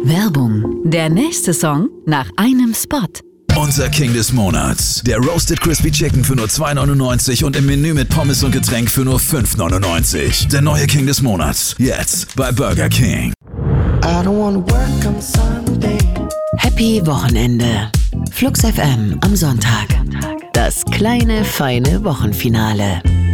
Werbung. Der nächste Song nach einem Spot. Unser King des Monats. Der Roasted Crispy Chicken für nur 2,99 und im Menü mit Pommes und Getränk für nur 5,99. Der neue King des Monats. Jetzt bei Burger King. Happy Wochenende. Flux FM am Sonntag. Das kleine, feine Wochenfinale.